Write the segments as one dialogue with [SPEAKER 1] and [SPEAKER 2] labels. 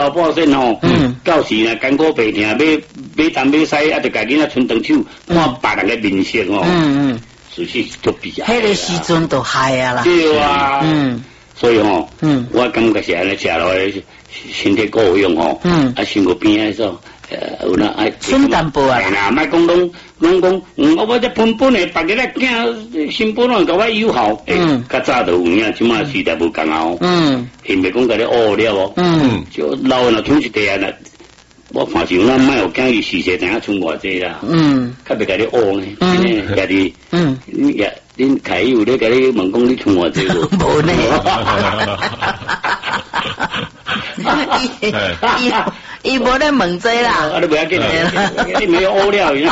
[SPEAKER 1] 老半身吼，到时呢艰苦白疼，买东买西，啊，就家己那伸长手看别人的面色吼，是是都比较。
[SPEAKER 2] 迄个时阵都害啊啦。
[SPEAKER 1] 对啊，所以吼，我感觉是安尼食落来身体够用吼，啊，身躯边啊说。有那爱
[SPEAKER 2] 孙淡薄啊，
[SPEAKER 1] 啦，莫讲拢讲，我这本的，别个来囝新本拢甲我友好，较早就有影，即马时代无共啊，因袂讲甲你恶了哦，就老人总是这样啦。我看是咱莫有囝伊事实等下存偌济啦，较袂甲你恶呢，家己，恁开有咧甲你问讲你存偌济无？
[SPEAKER 2] 无呢。伊无咧问这啦，
[SPEAKER 1] 啊，你不要紧啦，你没有恶了，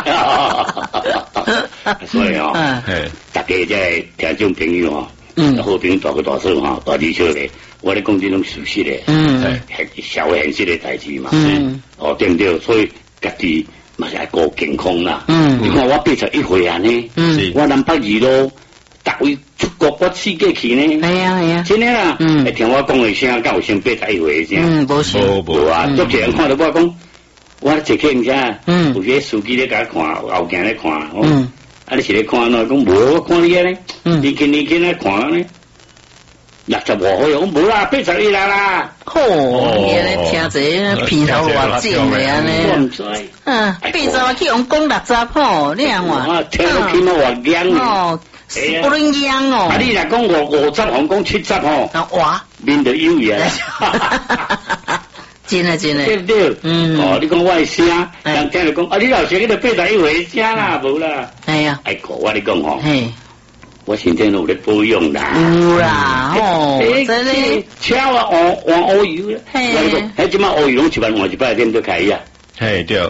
[SPEAKER 1] 所以哦，大家在听众朋友哦，好朋友大哥大嫂哈，大弟小的，我咧讲这种熟悉的，小现实的代志嘛，哦对不对？所以家己嘛是爱顾健康啦。你看我81岁啊呢，我南北二路。逐位出国，我世界去呢。
[SPEAKER 2] 系啊，
[SPEAKER 1] 真的啦。听我讲的声，敢有先81岁声。
[SPEAKER 2] 无
[SPEAKER 1] 啊，足多人看到我讲，我坐客人家，有些司机咧甲看，后镜咧看，啊，你是咧看喏？讲无，我看你咧，年轻咧看咧，60多岁，我无啦，81啦。
[SPEAKER 2] 你咧听者鼻头偌正的安尼。
[SPEAKER 1] 我唔知。
[SPEAKER 2] 80去用讲60吼，你看
[SPEAKER 1] 我。听到听到偌惊哦。
[SPEAKER 2] 不能样哦！
[SPEAKER 1] 啊，你若讲50行讲70吼，
[SPEAKER 2] 哇，
[SPEAKER 1] 面就有呀！
[SPEAKER 2] 真的，
[SPEAKER 1] 对不对？哦，你讲我的声，人听就讲，啊，你老是迄个81岁声啦，无啦。哎
[SPEAKER 2] 呀，
[SPEAKER 1] 哎哥，我你讲吼，我身体有咧保养啦。
[SPEAKER 2] 有啦，真的。
[SPEAKER 1] 车啊，换乌油啦。我你讲，迄即马乌油拢10000点都开呀。
[SPEAKER 3] 嘿，对。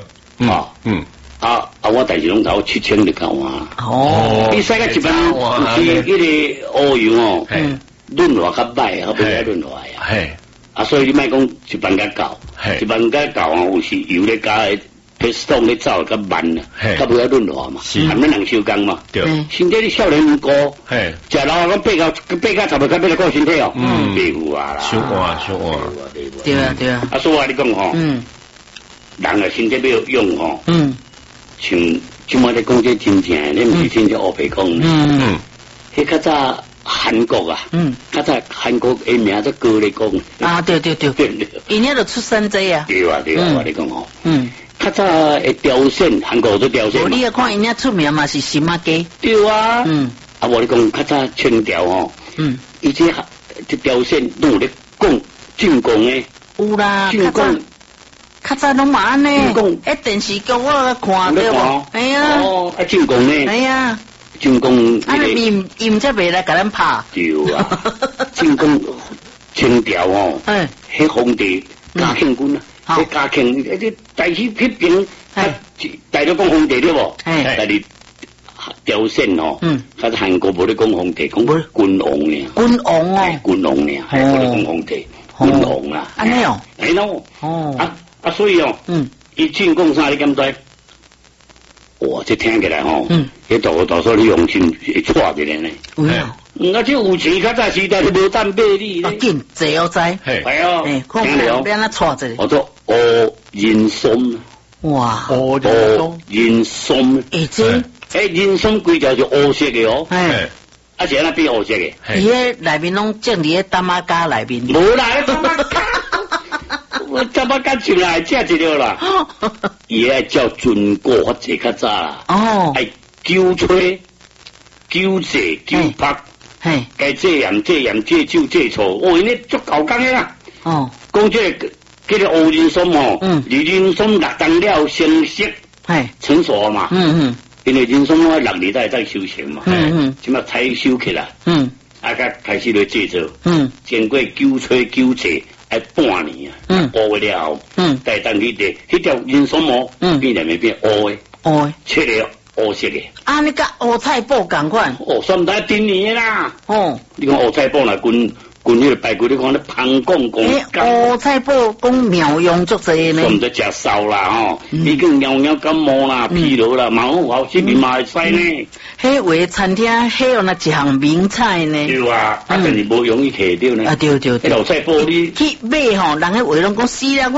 [SPEAKER 1] 我但是拢搞7000就够啊！你使个10000是迄个乌油哦，润滑较歹，不要润滑呀。所以你莫讲10000甲够，10000甲够啊，有时油咧加迄stone咧走较慢啊，较不要润滑嘛，还免人收工嘛。对，身体你少年毋高，食老讲8到10较要来顾身体哦，袂有啊啦，
[SPEAKER 3] 小换。
[SPEAKER 2] 对啊。
[SPEAKER 1] 所以我你讲吼，人嘅身体要用吼。像即马咧讲这真正，你毋是真正黑白讲。迄较早韩国啊，较早韩国的名都高咧讲。
[SPEAKER 2] 啊，对，因遐就出山济啊。
[SPEAKER 1] 对啊，我你讲吼。较早的朝鲜，韩国都朝鲜。
[SPEAKER 2] 你也看因遐出名嘛是新马鸡。
[SPEAKER 1] 对啊。我你讲较早清朝吼。伊这朝鲜都有咧讲进贡的。
[SPEAKER 2] 有啦，较早拢嘛安尼，电视剧我看对无？哎呀，
[SPEAKER 1] 进贡呢？
[SPEAKER 2] 哎呀，
[SPEAKER 1] 进贡，
[SPEAKER 2] 伊才袂来甲咱拍。
[SPEAKER 1] 对啊，进贡清朝哦，迄皇帝嘉庆君啊，迄嘉庆迄大起迄边，大家讲皇帝对无？但是朝鲜哦，较韩国无咧讲皇帝，讲君王呢。
[SPEAKER 2] 君王哦，
[SPEAKER 1] 君王呢，无咧讲皇帝，君王啦。
[SPEAKER 2] 安尼哦，
[SPEAKER 1] 哎喏，所以哦，伊进贡啥你敢知？哇，这听起来吼，迄大嫂你用心会错一个呢。这有钱较早时代是无蛋买你咧。
[SPEAKER 2] 紧坐好知，
[SPEAKER 1] 系啊，
[SPEAKER 2] 听了变哪错一个？
[SPEAKER 1] 我做人参。
[SPEAKER 2] 哇，
[SPEAKER 1] 人参。人参规条是乌色的哦。是安那变乌色的？
[SPEAKER 2] 伊迄内面拢种伫迄淡仔咖内面。
[SPEAKER 1] 无啦，淡仔咖。我怎么敢出来食一条啦？伊爱叫准果发者较早啦。爱灸吹、灸制、灸拍，该这样这酒这醋，因咧足够工的啦。讲这个乌人参哦，人参落冬了成熟，成熟嘛。因为人参我6年再收成嘛。即马采收起来。甲开始来制作。经过灸吹灸制。要半年啊，乌了后，再等去地，迄条人参毛变来变乌的，切了乌色的。你
[SPEAKER 2] 甲乌菜脯共款？
[SPEAKER 1] 算唔得今年啦。你讲乌菜脯来滚迄个排骨，你看咧芳讲
[SPEAKER 2] 乌菜脯讲妙用足济呢。
[SPEAKER 1] 唔得食烧啦吼，已经尿尿感冒啦、疲劳啦，蛮好食面嘛会使呢。
[SPEAKER 2] 迄位餐厅迄有那一项名菜呢。
[SPEAKER 1] 对啊，但是无容易摕到呢。
[SPEAKER 2] 啊对。
[SPEAKER 1] 老菜脯你
[SPEAKER 2] 去买吼，人迄话拢讲死啦。